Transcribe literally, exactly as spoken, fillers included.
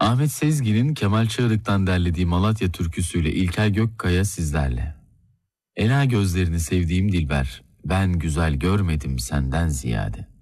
Ahmet Sezgin'in Kemal Çağrık'tan derlediği Malatya türküsüyle İlker Gökkaya sizlerle. Ela gözlerini sevdiğim dilber, ben güzel görmedim senden ziyade.